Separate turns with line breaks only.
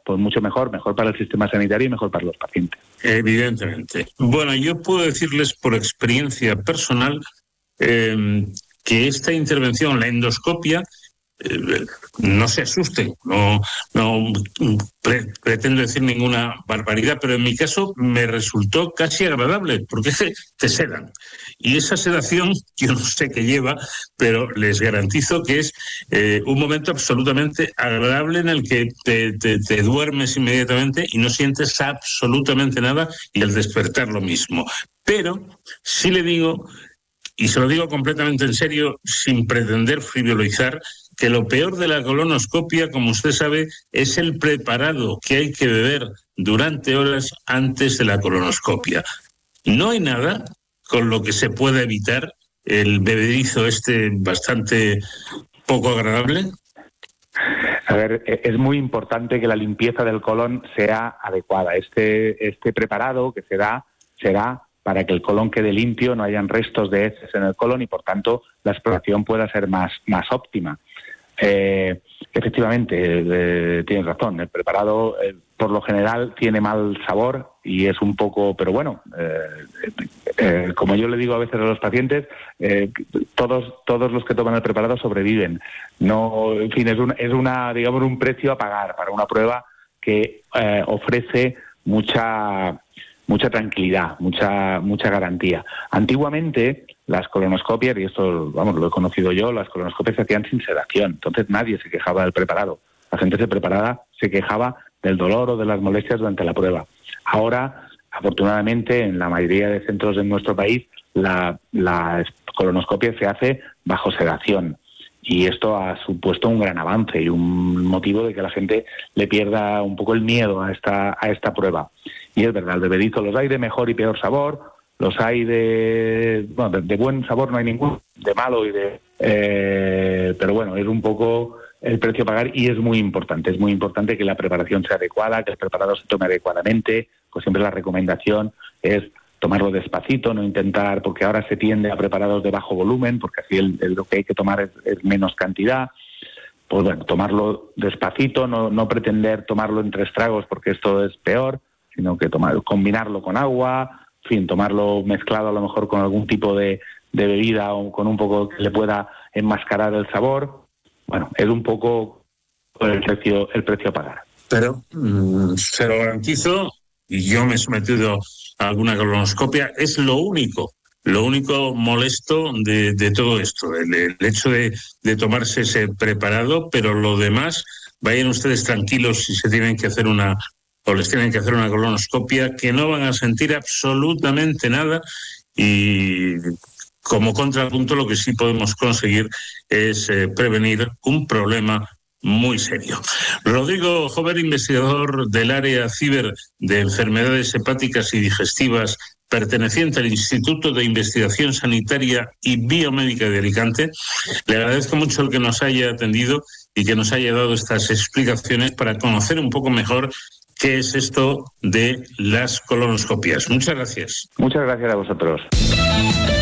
pues mucho mejor para el sistema sanitario y mejor para los pacientes.
Evidentemente. Bueno, yo puedo decirles por experiencia personal que esta intervención, la endoscopia, no se asusten, no pretendo decir ninguna barbaridad, pero en mi caso me resultó casi agradable, porque es que te sedan. Y esa sedación, yo no sé qué lleva, pero les garantizo que es un momento absolutamente agradable en el que te duermes inmediatamente y no sientes absolutamente nada, y al despertar lo mismo. Pero sí le digo, y se lo digo completamente en serio, sin pretender frivolizar, que lo peor de la colonoscopia, como usted sabe, es el preparado que hay que beber durante horas antes de la colonoscopia. No hay nada con lo que se pueda evitar el bebedizo bastante poco agradable.
A ver, es muy importante que la limpieza del colon sea adecuada. Este preparado que se da será para que el colon quede limpio, no hayan restos de heces en el colon y, por tanto, la exploración pueda ser más óptima. Efectivamente, tienes razón, el preparado por lo general tiene mal sabor y es un poco, pero bueno, como yo le digo a veces a los pacientes, todos los que toman el preparado sobreviven. No, en fin, es digamos, un precio a pagar para una prueba que ofrece mucha tranquilidad, mucha garantía. Antiguamente las colonoscopias, y esto, vamos, lo he conocido yo, las colonoscopias se hacían sin sedación, entonces nadie se quejaba del preparado. La gente se quejaba del dolor o de las molestias durante la prueba. Ahora, afortunadamente, en la mayoría de centros de nuestro país, la colonoscopia se hace bajo sedación. Y esto ha supuesto un gran avance y un motivo de que la gente le pierda un poco el miedo a esta prueba. Y es verdad, el bebedizo los hay de mejor y peor sabor, los hay de buen sabor no hay ninguno, de malo pero bueno, es un poco el precio a pagar y es muy importante que la preparación sea adecuada, que el preparado se tome adecuadamente. Pues siempre la recomendación es tomarlo despacito, no intentar, porque ahora se tiende a preparados de bajo volumen, porque así lo que hay que tomar es menos cantidad. Pues bueno, tomarlo despacito, no pretender tomarlo en 3 tragos porque esto es peor, sino que combinarlo con agua, en fin, tomarlo mezclado a lo mejor con algún tipo de bebida o con un poco que le pueda enmascarar el sabor. Bueno, es un poco el precio a pagar.
Pero se lo garantizo, y yo me he sometido a alguna colonoscopia, es lo único molesto de todo esto, el hecho de tomarse ese preparado, pero lo demás, vayan ustedes tranquilos si se tienen que hacer les tienen que hacer una colonoscopia, que no van a sentir absolutamente nada. Y como contrapunto, lo que sí podemos conseguir es prevenir un problema muy serio. Rodrigo Jover, investigador del área ciber de enfermedades hepáticas y digestivas, perteneciente al Instituto de Investigación Sanitaria y Biomédica de Alicante. Le agradezco mucho el que nos haya atendido y que nos haya dado estas explicaciones para conocer un poco mejor qué es esto de las colonoscopias. Muchas gracias.
Muchas gracias a vosotros.